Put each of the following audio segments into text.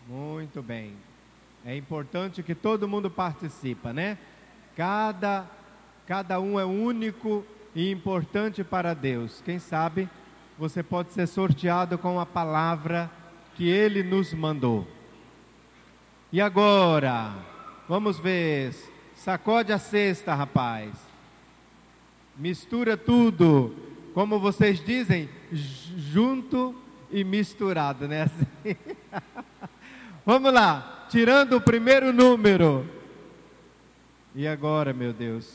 Muito bem. É importante que todo mundo participa, né? Cada um é único e importante para Deus. Quem sabe você pode ser sorteado com a palavra que Ele nos mandou. E agora, vamos ver. Sacode a cesta, rapaz. Mistura tudo. Como vocês dizem, junto e misturado, né? Assim. Vamos lá, tirando o primeiro número. E agora, meu Deus?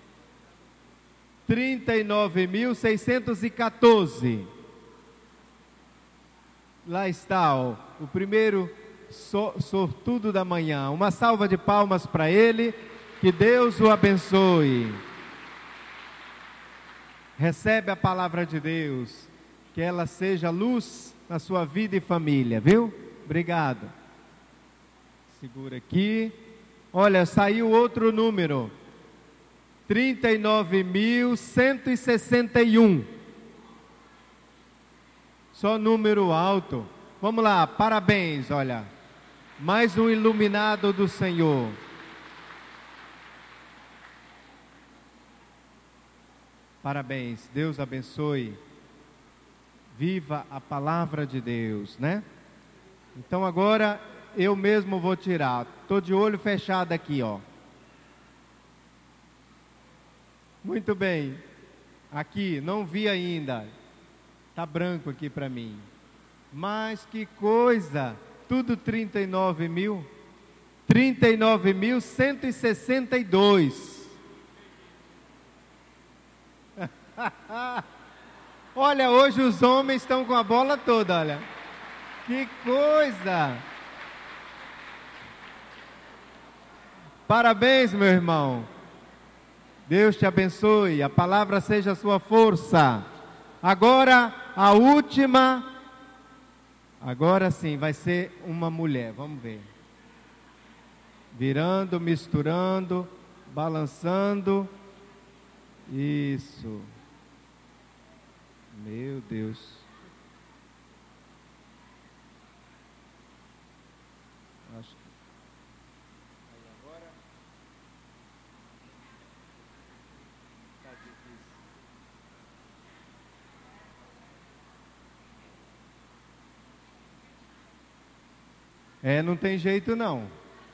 39.614. Lá está, ó, o primeiro sortudo da manhã. Uma salva de palmas para ele. Que Deus o abençoe. Recebe a palavra de Deus. Que ela seja luz na sua vida e família, viu? Obrigado. Segura aqui. Olha, saiu outro número. 39.161. Só número alto. Vamos lá, parabéns, olha. Mais um iluminado do Senhor. Parabéns, Deus abençoe. Viva a palavra de Deus, né? Então agora eu mesmo vou tirar. Estou de olho fechado aqui, ó. Muito bem. Aqui, não vi ainda. Está branco aqui para mim. Mas que coisa! Tudo 39 mil. 39.162. Olha, hoje os homens estão com a bola toda, olha. Que coisa! Parabéns, meu irmão. Deus te abençoe, a palavra seja a sua força. Agora, a última. Agora sim, vai ser uma mulher, vamos ver. Virando, misturando, balançando. Isso. Meu Deus. Acho que... Aí agora... Tá difícil. Não tem jeito não.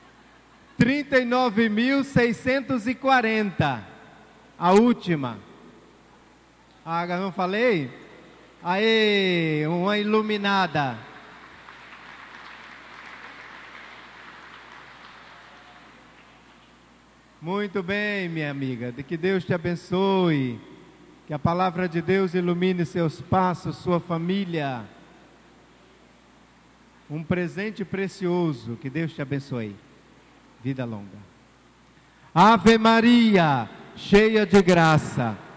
39.640. A última. Ah, não falei? Aê, uma iluminada. Muito bem, minha amiga. Que Deus te abençoe. Que a palavra de Deus ilumine seus passos, sua família. Um presente precioso. Que Deus te abençoe. Vida longa. Ave Maria, cheia de graça.